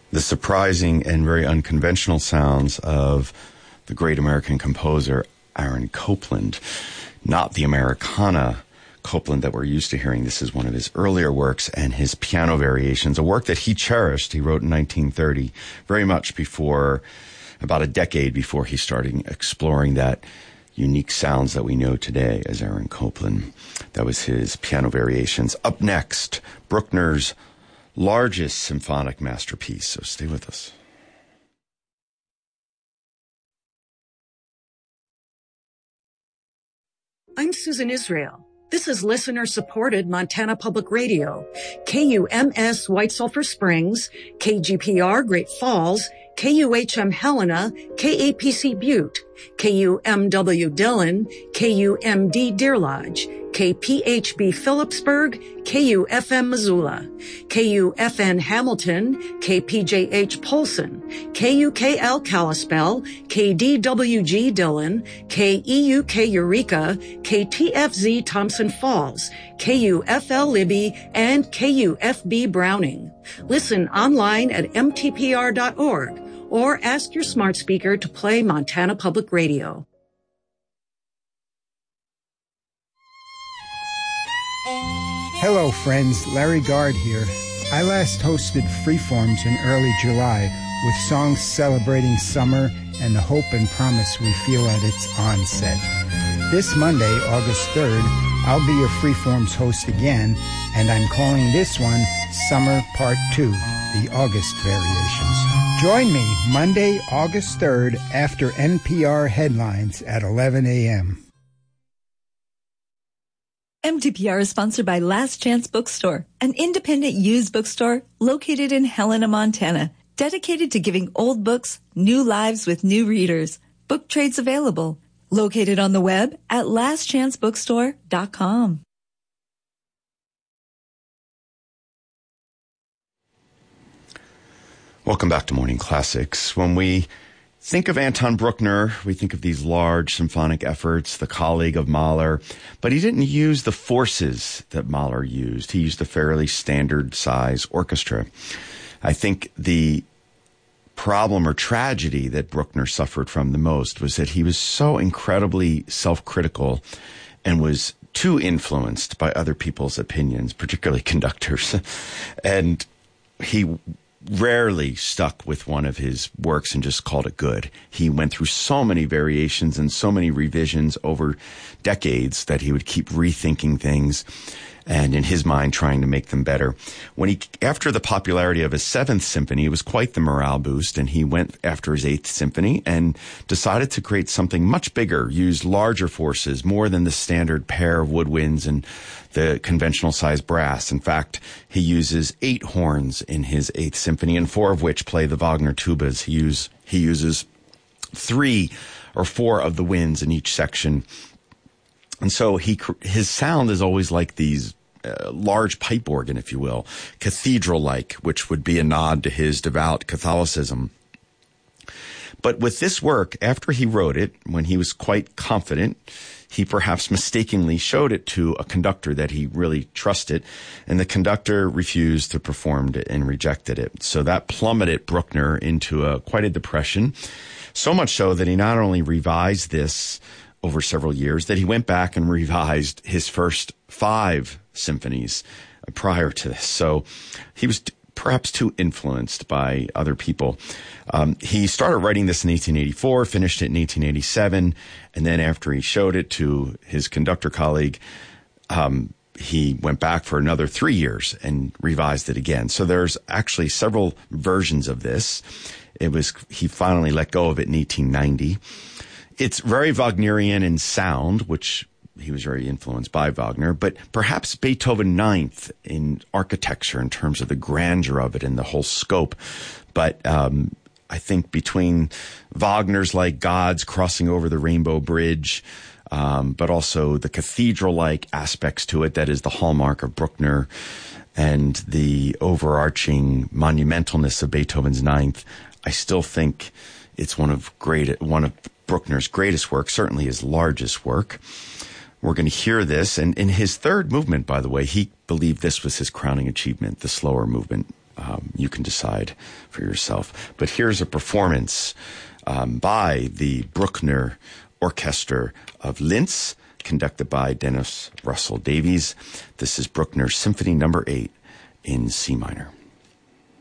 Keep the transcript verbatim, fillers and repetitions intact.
The surprising and very unconventional sounds of the great American composer Aaron Copland, not the Americana Copland that we're used to hearing. This is one of his earlier works and his piano variations, a work that he cherished. He wrote in nineteen thirty, very much before, about a decade before he started exploring that unique sounds that we know today as Aaron Copland. That was his piano variations. Up next, Bruckner's largest symphonic masterpiece. So stay with us. I'm Susan Israel. This is listener-supported Montana Public Radio, K U M S White Sulphur Springs, K G P R Great Falls, K U H M Helena, K A P C Butte, K U M W Dillon, K U M D Deer Lodge, K P H B Phillipsburg, K U F M Missoula, K U F N Hamilton, K P J H Polson, K U K L Kalispell, K D W G Dillon, K E U K Eureka, K T F Z Thompson Falls, K U F L Libby, and K U F B Browning. Listen online at M T P R dot org or ask your smart speaker to play Montana Public Radio. Hello friends, Larry Gard here. I last hosted Freeforms in early July with songs celebrating summer and the hope and promise we feel at its onset. This Monday, August third, I'll be your Freeforms host again, and I'm calling this one Summer Part two, the August variations. Join me Monday, August third after N P R headlines at eleven a.m. M T P R is sponsored by Last Chance Bookstore, an independent used bookstore located in Helena, Montana, dedicated to giving old books new lives with new readers. Book trades available. Located on the web at last chance bookstore dot com. Welcome back to Morning Classics. When we think of Anton Bruckner, we think of these large symphonic efforts, the colleague of Mahler, but he didn't use the forces that Mahler used. He used a fairly standard size orchestra. I think the problem or tragedy that Bruckner suffered from the most was that he was so incredibly self-critical and was too influenced by other people's opinions, particularly conductors. And he rarely stuck with one of his works and just called it good. He went through so many variations and so many revisions over decades that he would keep rethinking things and in his mind trying to make them better. When he, after the popularity of his seventh symphony, it was quite the morale boost, and he went after his eighth symphony and decided to create something much bigger, use larger forces, more than the standard pair of woodwinds and the conventional size brass. In fact, he uses eight horns in his eighth symphony, and four of which play the Wagner tubas. He, use, he uses three or four of the winds in each section. And so he, his sound is always like these uh, large pipe organ, if you will, cathedral-like, which would be a nod to his devout Catholicism. But with this work, after he wrote it, when he was quite confident, he perhaps mistakenly showed it to a conductor that he really trusted, and the conductor refused to perform it and rejected it. So that plummeted Bruckner into a, quite a depression, so much so that he not only revised this over several years, that he went back and revised his first five symphonies prior to this. So he was t- perhaps too influenced by other people. Um, he started writing this in eighteen eighty-four, finished it in eighteen eighty-seven, and then after he showed it to his conductor colleague, um, he went back for another three years and revised it again. So there's actually several versions of this. It was, he finally let go of it in eighteen ninety. It's very Wagnerian in sound, which he was very influenced by Wagner, but perhaps Beethoven ninth in architecture in terms of the grandeur of it and the whole scope. But um, I think between Wagner's like Gods crossing over the Rainbow Bridge, um, but also the cathedral-like aspects to it that is the hallmark of Bruckner, and the overarching monumentalness of Beethoven's ninth, I still think it's one of great one of Bruckner's greatest work, certainly his largest work. We're going to hear this. And in his third movement, by the way, he believed this was his crowning achievement, the slower movement. Um, you can decide for yourself. But here's a performance um, by the Bruckner Orchestra of Linz, conducted by Dennis Russell Davies. This is Bruckner's Symphony Number eight in C minor.